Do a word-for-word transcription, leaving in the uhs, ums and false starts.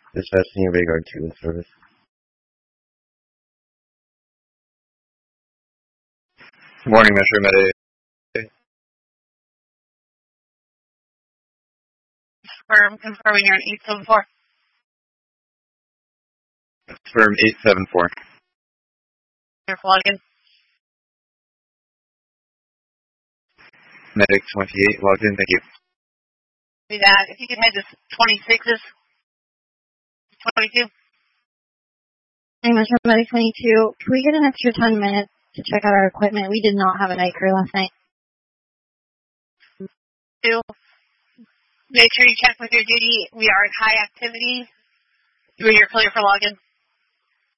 Dispatch Senior Vanguard two in service. Good morning, Metro Medic. Firm confirming you're in eight seven four. Firm eight seven four. Your login. Medic twenty-eight logged in, thank you. See that. If you could make this twenty-sixes. twenty-two. Hey, Metro Medic twenty-two. Can we get an extra ten minutes to check out our equipment? We did not have a night crew last night. Two. Make sure you check with your duty. We are at high activity. You're clear for login.